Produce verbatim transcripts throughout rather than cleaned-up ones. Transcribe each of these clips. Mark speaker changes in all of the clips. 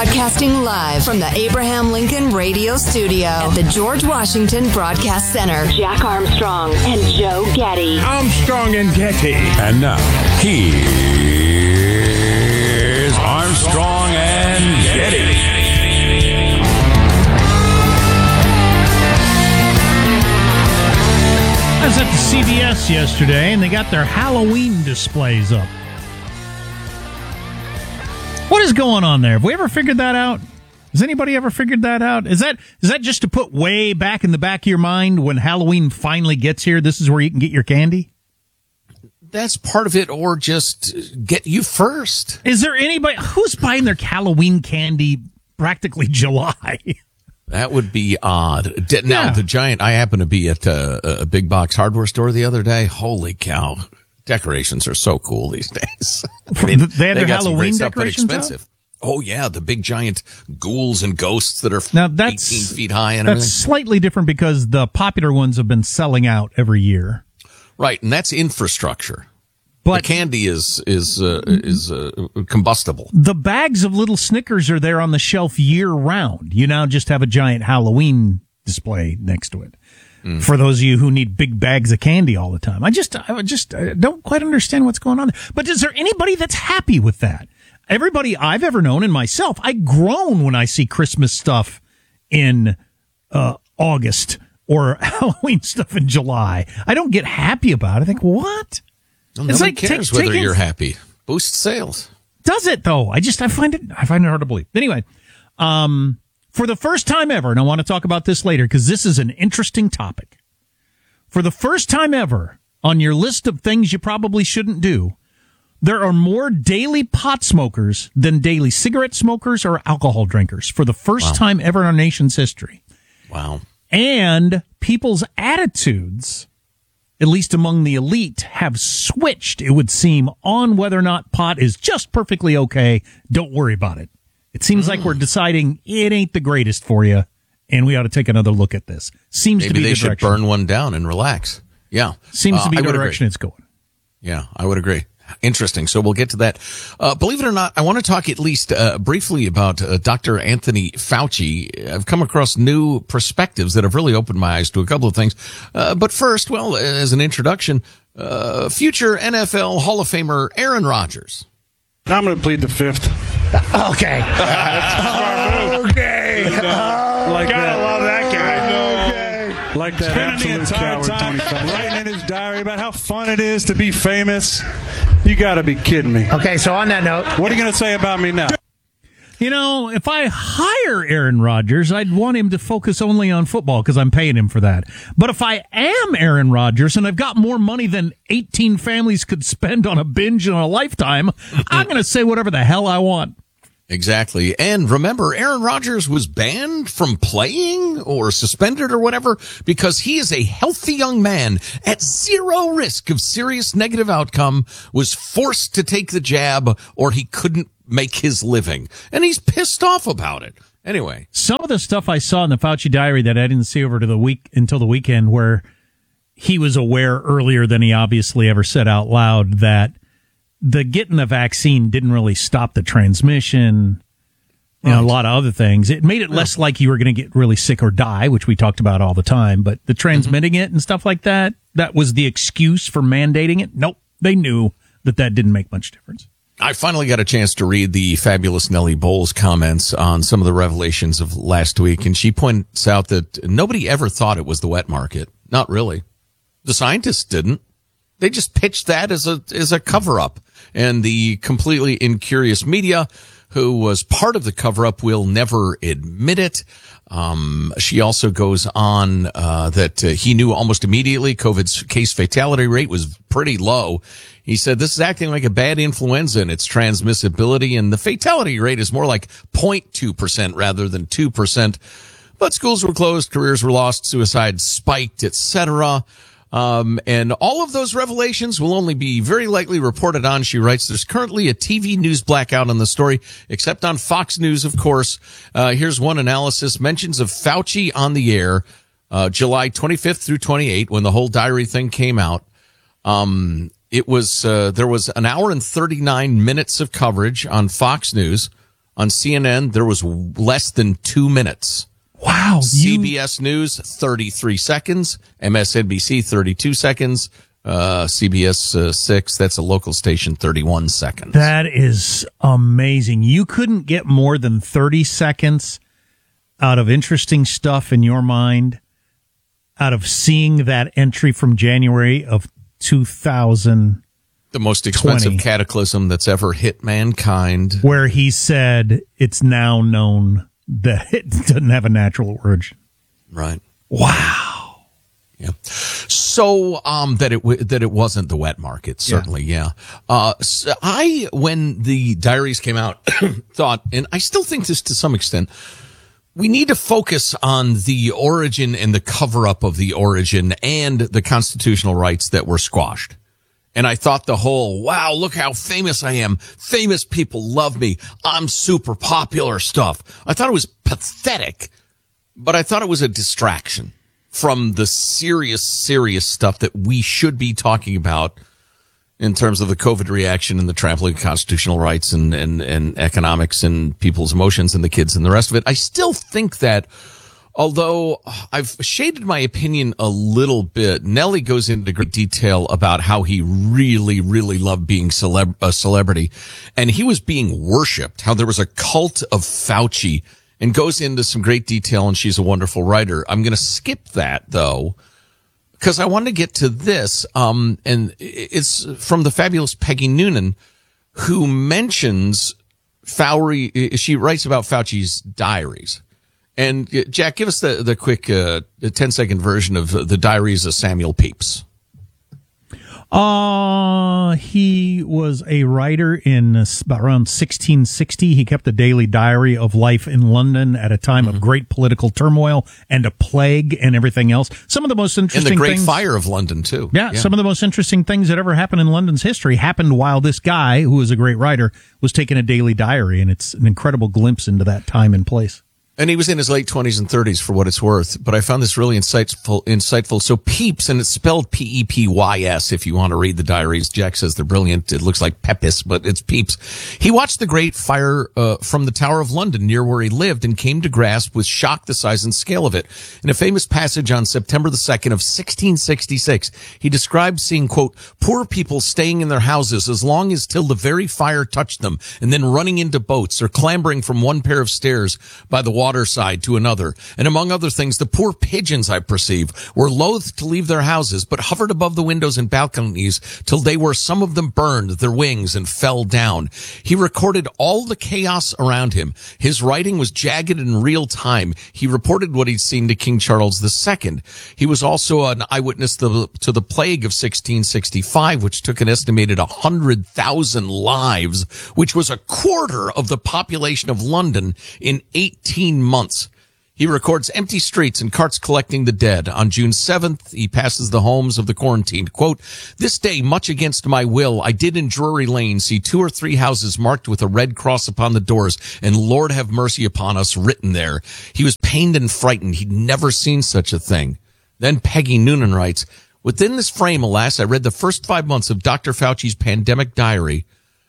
Speaker 1: Broadcasting live from the Abraham Lincoln Radio Studio at the George Washington Broadcast Center. Jack Armstrong and Joe Getty.
Speaker 2: Armstrong and Getty.
Speaker 3: And now, here's Armstrong and Getty.
Speaker 4: I was at the C V S yesterday, and they got their Halloween displays up. What is going on there? Have we ever figured that out? Has anybody ever figured that out? Is that is that just to put way back in the back of your mind when Halloween finally gets here, this is where you can get your candy?
Speaker 5: That's part of it, or just get you first.
Speaker 4: Is there anybody who's buying their Halloween candy practically July?
Speaker 5: That would be odd. De- now,
Speaker 4: Yeah.
Speaker 5: the Giant, I happened to be at a, a big box hardware store the other day. Holy cow. Decorations are so cool these days. I mean,
Speaker 4: They had their
Speaker 5: got some
Speaker 4: Halloween
Speaker 5: great stuff, but
Speaker 4: decorations out?
Speaker 5: expensive. Oh, yeah, the big giant ghouls and ghosts that are
Speaker 4: Now that's
Speaker 5: eighteen feet high and
Speaker 4: that's
Speaker 5: everything.
Speaker 4: slightly different because the popular ones have been selling out every year.
Speaker 5: Right, and that's infrastructure.
Speaker 4: But
Speaker 5: the candy is is uh, is uh, combustible.
Speaker 4: the bags of little Snickers are there on the shelf year round. You now just have a giant Halloween display next to it. Mm. For those of you who need big bags of candy all the time. I just, I just I don't quite understand what's going on there. But is there anybody that's happy with that? Everybody I've ever known, and myself, I groan when I see Christmas stuff in uh, August or Halloween stuff in July. I don't get happy about it. I think, what?
Speaker 5: Well,
Speaker 4: It's
Speaker 5: nobody
Speaker 4: like
Speaker 5: cares
Speaker 4: take-
Speaker 5: whether
Speaker 4: take in-
Speaker 5: you're happy. Boost sales.
Speaker 4: Does it though? I just I find it I find it hard to believe. Anyway, um, for the first time ever, and I want to talk about this later because this is an interesting topic. For the first time ever, on your list of things you probably shouldn't do, there are more daily pot smokers than daily cigarette smokers or alcohol drinkers. For the first
Speaker 5: Wow.
Speaker 4: time ever in our nation's history.
Speaker 5: Wow.
Speaker 4: And people's attitudes, at least among the elite, have switched, it would seem, on whether or not pot is just perfectly okay. Don't worry about it. It seems mm. like we're deciding it ain't the greatest for you, and we ought to take another look at this. Seems
Speaker 5: Maybe
Speaker 4: to be
Speaker 5: they
Speaker 4: the
Speaker 5: should
Speaker 4: direction.
Speaker 5: burn one down and relax. Yeah.
Speaker 4: Seems
Speaker 5: Uh,
Speaker 4: to be
Speaker 5: I
Speaker 4: the
Speaker 5: would
Speaker 4: direction
Speaker 5: agree.
Speaker 4: it's going.
Speaker 5: Yeah, I would agree. Interesting. So we'll get to that. Uh, believe it or not, I want to talk at least uh, briefly about uh, Doctor Anthony Fauci. I've come across new perspectives that have really opened my eyes to a couple of things. Uh, but first, well, as an introduction, uh, future N F L Hall of Famer Aaron Rodgers.
Speaker 6: I'm going to plead the fifth.
Speaker 2: Okay. okay.
Speaker 6: Like
Speaker 2: Gotta
Speaker 6: that.
Speaker 2: love that guy.
Speaker 6: Okay. Like that
Speaker 7: Spending the
Speaker 6: absolute
Speaker 7: entire
Speaker 6: coward,
Speaker 7: time
Speaker 6: Tony Fauci.
Speaker 7: writing in his diary about how fun it is to be famous. You got to be kidding me.
Speaker 2: Okay, so on that note,
Speaker 7: What are you going to say about me now?
Speaker 4: You know, if I hire Aaron Rodgers, I'd want him to focus only on football because I'm paying him for that. But if I am Aaron Rodgers and I've got more money than eighteen families could spend on a binge in a lifetime, I'm going to say whatever the hell I want.
Speaker 5: Exactly. And remember, Aaron Rodgers was banned from playing or suspended or whatever because he is a healthy young man at zero risk of serious negative outcome, was forced to take the jab or he couldn't make his living. And he's pissed off about it. Anyway.
Speaker 4: Some of the stuff I saw in the Fauci diary that I didn't see over to the week until the weekend where he was aware earlier than he obviously ever said out loud that the getting the vaccine didn't really stop the transmission, you know, a lot of other things. It made it less like you were going to get really sick or die, which we talked about all the time. But the transmitting it and stuff like that, that was the excuse for mandating it. Nope. They knew that that didn't make much difference.
Speaker 5: I finally got a chance to read the fabulous Nellie Bowles comments on some of the revelations of last week, and she points out that nobody ever thought it was the wet market. Not really. The scientists didn't. They just pitched that as a as a cover-up. And the completely incurious media, who was part of the cover-up, will never admit it. Um, she also goes on uh, that uh, he knew almost immediately COVID's case fatality rate was pretty low. He said, this is acting like a bad influenza in its transmissibility, and the fatality rate is more like zero point two percent rather than two percent. But schools were closed, careers were lost, suicide spiked, et cetera. Um, and all of those revelations will only be very likely reported on, she writes. There's currently a T V news blackout on the story, except on Fox News, of course. Uh, here's one analysis. Mentions of Fauci on the air, uh, July twenty-fifth through twenty-eighth, when the whole diary thing came out. Um, it was, uh, there was an hour and thirty-nine minutes of coverage on Fox News On C N N, there was less than two minutes.
Speaker 4: Wow.
Speaker 5: C B S News, thirty-three seconds. M S N B C, thirty-two seconds. Uh, C B S uh, six, that's a local station, thirty-one seconds.
Speaker 4: That is amazing. You couldn't get more than thirty seconds out of interesting stuff in your mind out of seeing that entry from January of two thousand.
Speaker 5: The most expensive
Speaker 4: twenty,
Speaker 5: cataclysm that's ever hit mankind.
Speaker 4: Where he said it's now known that it doesn't have a natural origin.
Speaker 5: Right.
Speaker 4: Wow.
Speaker 5: Yeah. So, um, that it, w- that it wasn't the wet market, certainly. Yeah. yeah. Uh, so I, when the diaries came out, thought, and I still think this to some extent, we need to focus on the origin and the cover up of the origin and the constitutional rights that were squashed. And I thought the whole, wow, look how famous I am. Famous people love me. I'm super popular stuff. I thought it was pathetic, but I thought it was a distraction from the serious, serious stuff that we should be talking about in terms of the COVID reaction and the trampling of constitutional rights and, and, and economics and people's emotions and the kids and the rest of it. I still think that, although I've shaded my opinion a little bit, Nelly goes into great detail about how he really, really loved being celeb- a celebrity, and he was being worshipped, how there was a cult of Fauci, and goes into some great detail, and she's a wonderful writer. I'm going to skip that, though, because I want to get to this, um, and it's from the fabulous Peggy Noonan, who mentions Fauci. She writes about Fauci's diaries. And Jack, give us the, the quick uh, ten second version of the diaries of Samuel Pepys.
Speaker 4: Uh, he was a writer in uh, about around sixteen sixty. He kept a daily diary of life in London at a time mm-hmm. of great political turmoil and a plague and everything else. Some of the most interesting
Speaker 5: and the Great
Speaker 4: things,
Speaker 5: Fire of London, too.
Speaker 4: Yeah, yeah, some of the most interesting things that ever happened in London's history happened while this guy, who was a great writer, was taking a daily diary, and it's an incredible glimpse into that time and place.
Speaker 5: And he was in his late twenties and thirties, for what it's worth. But I found this really insightful. Insightful. So Pepys, and it's spelled P E P Y S if you want to read the diaries. Jack says they're brilliant. It looks like Pepys, but it's Pepys. He watched the Great Fire uh, from the Tower of London near where he lived and came to grasp with shock the size and scale of it. In a famous passage on September the second of sixteen sixty-six, he described seeing, quote, poor people staying in their houses as long as till the very fire touched them, and then running into boats or clambering from one pair of stairs by the water side to another. And among other things, the poor pigeons, I perceive, were loath to leave their houses, but hovered above the windows and balconies till they were, some of them burned their wings and fell down. He recorded all the chaos around him. His writing was jagged in real time. He reported what he'd seen to King Charles the Second. He was also an eyewitness to the, to the plague of sixteen sixty-five, which took an estimated one hundred thousand lives, which was a quarter of the population of London in eighteen months. He records empty streets and carts collecting the dead. On June seventh, he passes the homes of the quarantined. Quote, this day, much against my will, I did in Drury Lane see two or three houses marked with a red cross upon the doors, and Lord have mercy upon us written there. He was pained and frightened. He'd never seen such a thing. Then Peggy Noonan writes, within this frame, alas, I read the first five months of Doctor Fauci's pandemic diary.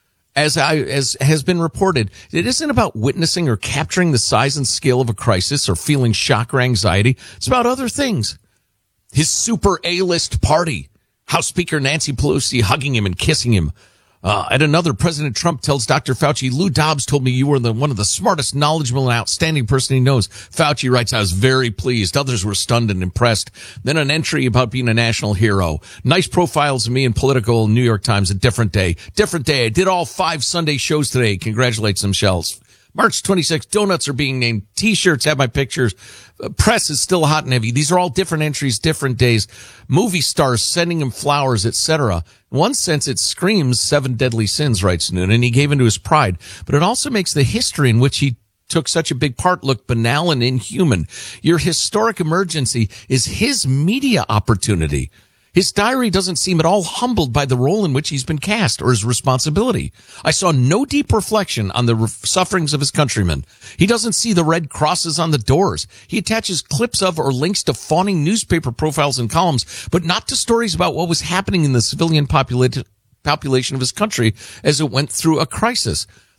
Speaker 5: As I, as has been reported, it isn't about witnessing or capturing the size and scale of a crisis or feeling shock or anxiety. It's about other things. His super A-list party. House Speaker Nancy Pelosi hugging him and kissing him. Uh, at another, President Trump tells Doctor Fauci, Lou Dobbs told me you were the, one of the smartest, knowledgeable, and outstanding person he knows. Fauci writes, I was very pleased. Others were stunned and impressed. Then an entry about being a national hero. Nice profiles of me in Political, New York Times, a different day. Different day. I did all five Sunday shows today. Congratulates themselves. March twenty-sixth, donuts are being named. T-shirts have my pictures. Press is still hot and heavy. These are all different entries, different days. Movie stars sending him flowers, et cetera. In one sense, it screams seven deadly sins, writes Noonan. He gave into his pride. But it also makes the history in which he took such a big part look banal and inhuman. Your historic emergency is his media opportunity. His diary doesn't seem at all humbled by the role in which he's been cast or his responsibility. I saw no deep reflection on the re- sufferings of his countrymen. He doesn't see the red crosses on the doors. He attaches clips of or links to fawning newspaper profiles and columns, but not to stories about what was happening in the civilian popula- population of his country as it went through a crisis.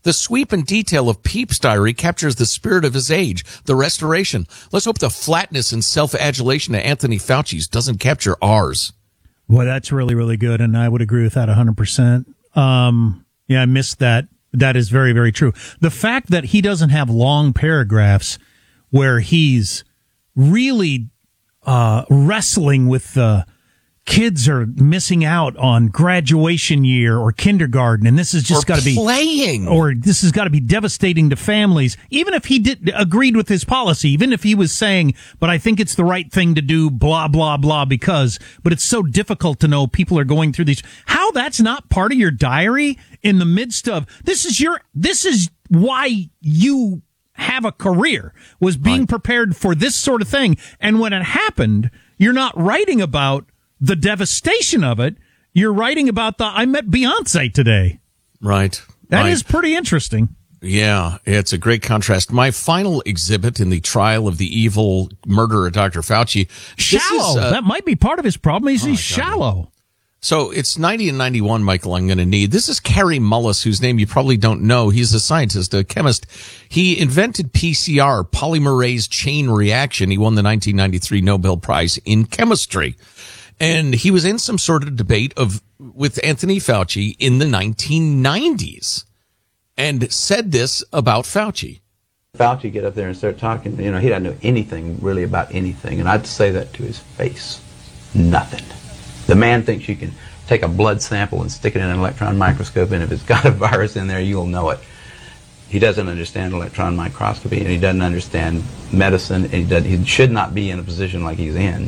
Speaker 5: The sweep and detail of Pepys' diary captures the spirit of his age, the Restoration. Let's hope the flatness and self-adulation of Anthony Fauci's doesn't capture ours.
Speaker 4: Well, that's really, really good, and I would agree with that one hundred percent. Um, yeah, I missed that. That is very, very true. The fact that he doesn't have long paragraphs where he's really uh, wrestling with the kids are missing out on graduation year or kindergarten, and this has just got to be
Speaker 5: playing,
Speaker 4: or this has got to be devastating to families. Even if he did agreed with his policy, even if he was saying, "But I think it's the right thing to do," blah blah blah, because. But it's so difficult to know people are going through these. How that's not part of your diary in the midst of this is your this is why you have a career, was being right. prepared for this sort of thing, and when it happened, you're not writing about the devastation of it. You're writing about the, I met Beyonce today.
Speaker 5: Right.
Speaker 4: That
Speaker 5: right.
Speaker 4: is pretty interesting.
Speaker 5: Yeah, it's a great contrast. My final exhibit in the trial of the evil murderer, Doctor Fauci.
Speaker 4: Shallow.
Speaker 5: Is, uh,
Speaker 4: that might be part of his problem. He's,
Speaker 5: oh
Speaker 4: he's shallow.
Speaker 5: So it's ninety and ninety-one, Michael, I'm going to need. This is Kary Mullis, whose name you probably don't know. He's a scientist, a chemist. He invented P C R, polymerase chain reaction. He won the nineteen ninety-three Nobel Prize in chemistry. And he was in some sort of debate of with Anthony Fauci in the nineteen nineties and said this about Fauci.
Speaker 8: Fauci get up there and start talking, you know, he doesn't know anything really about anything. And I'd say that to his face. Nothing. The man thinks you can take a blood sample and stick it in an electron microscope, and if it's got a virus in there, you'll know it. He doesn't understand electron microscopy, and he doesn't understand medicine, and he, doesn't, he should not be in a position like he's in.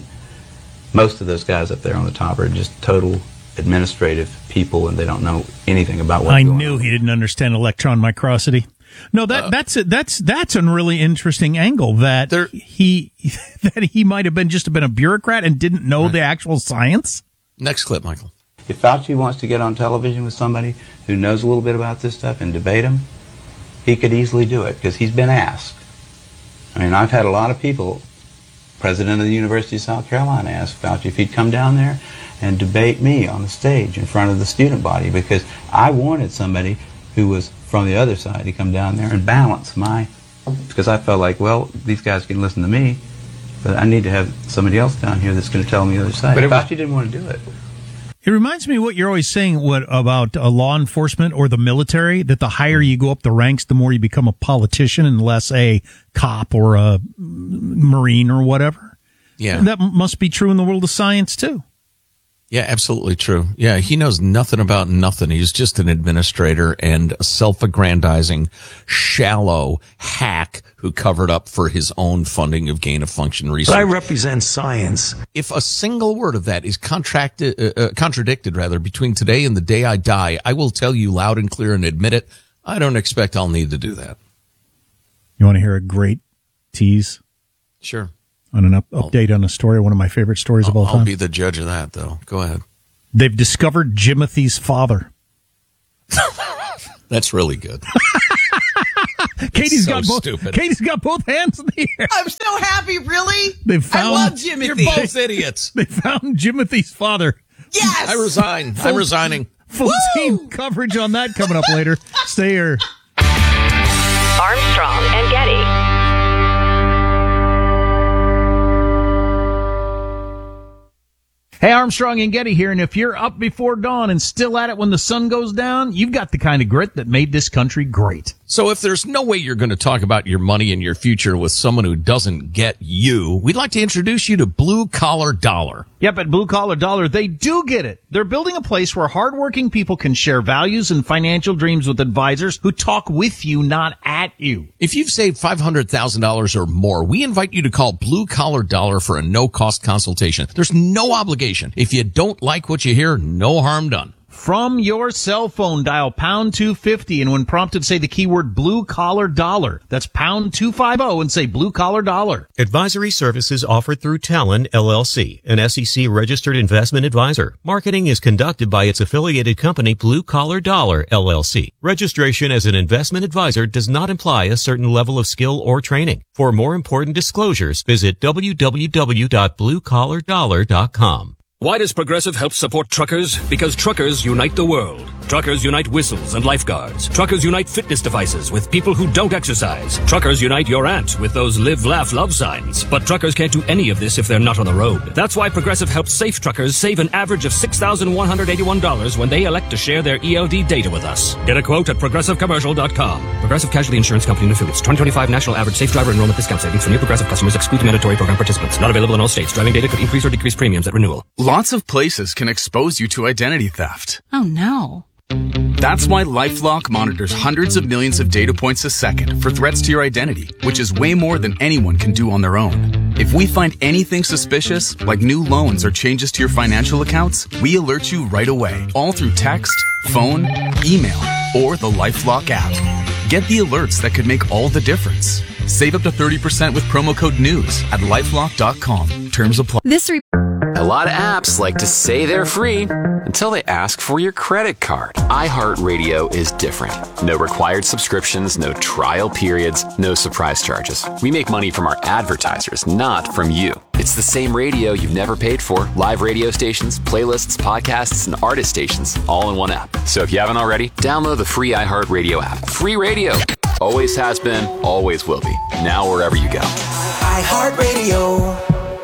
Speaker 8: Most of those guys up there on the top are just total administrative people, and they don't know anything about what's
Speaker 4: I
Speaker 8: going
Speaker 4: knew
Speaker 8: on.
Speaker 4: he didn't understand electron microscopy. No, that uh, that's a, that's that's a really interesting angle that there, he that he might have been just been a bureaucrat and didn't know right. the actual science.
Speaker 5: Next clip, Michael.
Speaker 8: If Fauci wants to get on television with somebody who knows a little bit about this stuff and debate him, he could easily do it because he's been asked. I mean, I've had a lot of people. President of the University of South Carolina asked Fauci if he'd come down there and debate me on the stage in front of the student body, because I wanted somebody who was from the other side to come down there and balance my, because I felt like, well, these guys can listen to me, but I need to have somebody else down here that's going to tell me the other side. But Fauci didn't want to do it.
Speaker 4: It reminds me of what you're always saying what about uh, law enforcement or the military, that the higher you go up the ranks, the more you become a politician and less a cop or a Marine or whatever.
Speaker 5: Yeah.
Speaker 4: That must be true in the world of science, too.
Speaker 5: Yeah, absolutely true. Yeah, he knows nothing about nothing. He's just an administrator and a self-aggrandizing, shallow hack who covered up for his own funding of gain-of-function research.
Speaker 9: But I represent science.
Speaker 5: If a single word of that is contracted, uh, uh, contradicted, rather, between today and the day I die, I will tell you loud and clear and admit it. I don't expect I'll need to do that.
Speaker 4: You want to hear a great tease?
Speaker 5: Sure.
Speaker 4: On an up- update on a story, one of my favorite stories
Speaker 5: I'll,
Speaker 4: of all time.
Speaker 5: I'll be the judge of that, though. Go ahead.
Speaker 4: They've discovered Jimothy's father.
Speaker 5: That's really good.
Speaker 4: Katie's
Speaker 5: so
Speaker 4: got both.
Speaker 5: Stupid.
Speaker 4: Katie's got both hands in the air.
Speaker 10: I'm so happy. Really?
Speaker 4: They found.
Speaker 10: I love Jimothy.
Speaker 5: You're both idiots.
Speaker 4: They found Jimothy's father.
Speaker 10: Yes.
Speaker 5: I resign.
Speaker 4: Full,
Speaker 5: I'm resigning.
Speaker 4: Full Woo! Team coverage on that coming up later. Stay here.
Speaker 1: Armstrong and Getty.
Speaker 4: Hey, Armstrong and Getty here, and if you're up before dawn and still at it when the sun goes down, you've got the kind of grit that made this country great.
Speaker 5: So if there's no way you're going to talk about your money and your future with someone who doesn't get you, we'd like to introduce you to Blue Collar Dollar.
Speaker 4: Yep, at Blue Collar Dollar, they do get it. They're building a place where hardworking people can share values and financial dreams with advisors who talk with you, not at you.
Speaker 5: If you've saved five hundred thousand dollars or more, we invite you to call Blue Collar Dollar for a no-cost consultation. There's no obligation. If you don't like what you hear, no harm done.
Speaker 4: From your cell phone, dial pound two fifty, and when prompted, say the keyword Blue Collar Dollar. That's pound two fifty and say Blue Collar Dollar.
Speaker 11: Advisory services offered through Talon, L L C, an S E C-registered investment advisor. Marketing is conducted by its affiliated company, Blue Collar Dollar, L L C. Registration as an investment advisor does not imply a certain level of skill or training. For more important disclosures, visit w w w dot blue collar dollar dot com.
Speaker 10: Why does Progressive help support truckers? Because truckers unite the world. Truckers unite whistles and lifeguards. Truckers unite fitness devices with people who don't exercise. Truckers unite your aunt with those live, laugh, love signs. But truckers can't do any of this if they're not on the road. That's why Progressive helps safe truckers save an average of six thousand one hundred eighty-one dollars when they elect to share their E L D data with us. Get a quote at progressive commercial dot com. Progressive Casualty Insurance Company and Affiliates. twenty twenty-five National Average Safe Driver Enrollment Discount Savings for new Progressive customers exclude mandatory program participants. Not available in all states. Driving data could increase or decrease premiums at renewal.
Speaker 12: Lots of places can expose you to identity theft.
Speaker 13: Oh no.
Speaker 12: That's why LifeLock monitors hundreds of millions of data points a second for threats to your identity, which is way more than anyone can do on their own. If we find anything suspicious, like new loans or changes to your financial accounts, we alert you right away, all through text, phone, email, or the LifeLock app. Get the alerts that could make all the difference. Save up to thirty percent with promo code NEWS at lifelock dot com. Terms apply.
Speaker 13: This re-
Speaker 14: A lot of apps like to say they're free until they ask for your credit card. iHeartRadio is different. No required subscriptions, no trial periods, no surprise charges. We make money from our advertisers, not from you. It's the same radio you've never paid for. Live radio stations, playlists, podcasts, and artist stations all in one app. So if you haven't already, download the free iHeartRadio app. Free radio. Always has been, always will be. Now wherever you go.
Speaker 15: iHeartRadio.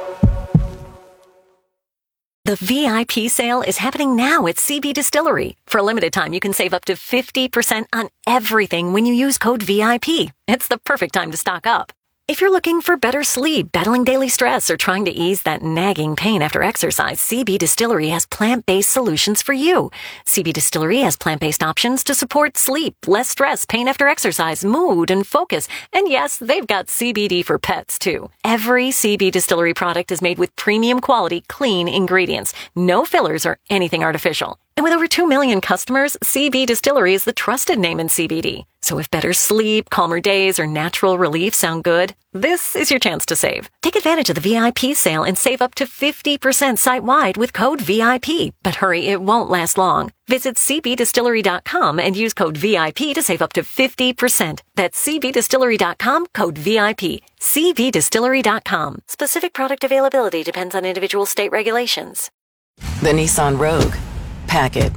Speaker 16: The V I P sale is happening now at C B Distillery. For a limited time, you can save up to fifty percent on everything when you use code V I P. It's the perfect time to stock up. If you're looking for better sleep, battling daily stress, or trying to ease that nagging pain after exercise, C B Distillery has plant-based solutions for you. C B Distillery has plant-based options to support sleep, less stress, pain after exercise, mood, and focus. And yes, they've got C B D for pets, too. Every C B Distillery product is made with premium quality, clean ingredients. No fillers or anything artificial. And with over two million customers, C B Distillery is the trusted name in C B D. So if better sleep, calmer days, or natural relief sound good, this is your chance to save. Take advantage of the V I P sale and save up to fifty percent site-wide with code V I P. But hurry, it won't last long. Visit c b distillery dot com and use code V I P to save up to fifty percent. That's c b distillery dot com, code V I P. c b distillery dot com. Specific product availability depends on individual state regulations.
Speaker 17: The Nissan Rogue. Pack it.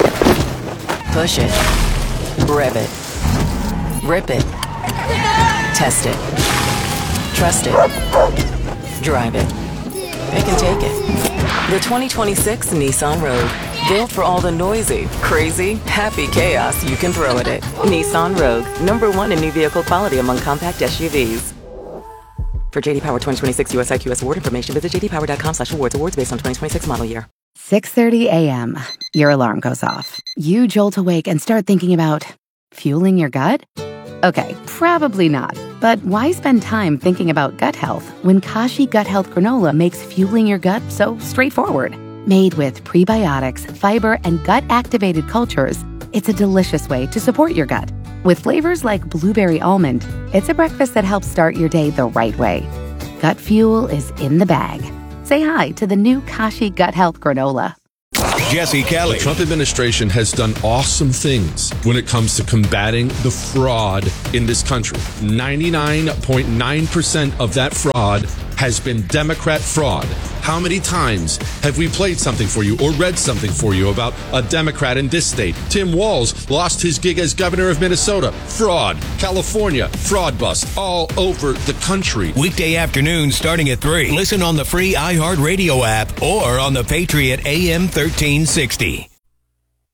Speaker 17: Push it. Rev it. Rip it. Test it. Trust it. Drive it. It can take it. The twenty twenty-six Nissan Rogue. Built for all the noisy, crazy, happy chaos you can throw at it. Nissan Rogue. Number one in new vehicle quality among compact S U Vs. For J D Power twenty twenty-six U S I Q S award information, visit j d power dot com slash awards. Awards based on twenty twenty-six model year.
Speaker 18: six thirty a.m. Your alarm goes off. You jolt awake and start thinking about fueling your gut? Okay, probably not. But why spend time thinking about gut health when Kashi Gut Health Granola makes fueling your gut so straightforward? Made with prebiotics, fiber, and gut-activated cultures, it's a delicious way to support your gut. With flavors like blueberry almond, it's a breakfast that helps start your day the right way. Gut fuel is in the bag. Say hi to the new Kashi Gut Health Granola.
Speaker 3: Jesse Kelly.
Speaker 19: The Trump administration has done awesome things when it comes to combating the fraud in this country. ninety-nine point nine percent of that fraud has been Democrat fraud. How many times have we played something for you or read something for you about a Democrat in this state? Tim Walz lost his gig as governor of Minnesota. Fraud. California. Fraud bust all over the country.
Speaker 3: Weekday afternoon starting at three. Listen on the free iHeartRadio app or on the Patriot A M thirteen sixty.